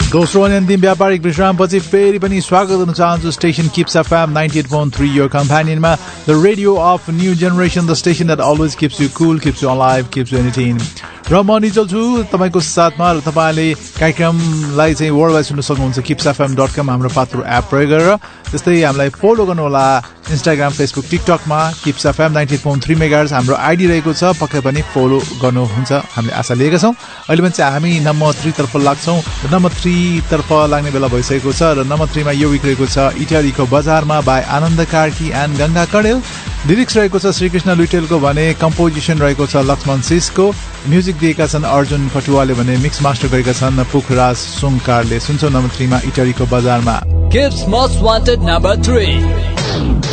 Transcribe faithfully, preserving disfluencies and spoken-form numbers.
दोस्रो अनि अन्तिम व्यापारिक विश्रामपछि फेरि पनि स्वागत गर्न चाहन्छु station kips FM ninety at point three your कम्पेनियनमा the radio of new generation the station that always kips you Kul kips you alive kips you anything र म निजल छु तपाईँको साथमा र तपाईँले कार्यक्रमलाई चाहिँ वर्ल्ड वाइड सुन्न सक्नुहुन्छ किप्स एफएम डट कम हाम्रो पात्रो एप प्रयोग गरेर त्यस्तै हामीलाई फलो गर्नुहोला Instagram Facebook टिकटकमा kips FM ninety at point three megahertz हाम्रो आइडी रहेको छ पक्कै पनि फलो गर्नुहुन्छ हामीले आशा लिएका छौँ अहिले पनि चाहिँ हामी नम्बर थ्रीतर्फ लाग्छौँ र नम्बर थ्रीतर्फ लाग्ने बेला भइसकेको छ र नम्बर थ्रीमा यो विक रहेको छ इटालीको बजारमा by Anand Karki and Ganga Kadel lyrics रहेको छ श्रीकृष्ण लुटेलको भने कम्पोजिसन रहेको छ लक्ष्मण सिसको म्युजिक दिएका छन् अर्जुन खटुवाले भने मिक्स मास्टर गरेका छन् पुखराज सुङकारले सुन्छौँ नम्बर थ्रीमा इटालीको बजारमा Kids Most Wanted number three.